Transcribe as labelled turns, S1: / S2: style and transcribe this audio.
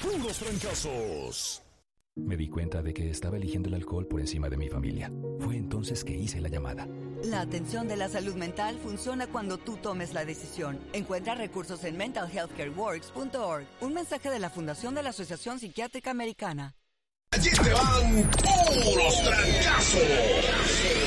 S1: puros fracasos.
S2: Me di cuenta de que estaba eligiendo el alcohol por encima de mi familia. Fue entonces que hice la llamada.
S3: La atención de la salud mental funciona cuando tú tomes la decisión. Encuentra recursos en mentalhealthcareworks.org. Un mensaje de la Fundación de la Asociación Psiquiátrica Americana.
S1: Allí te van puros fracasos.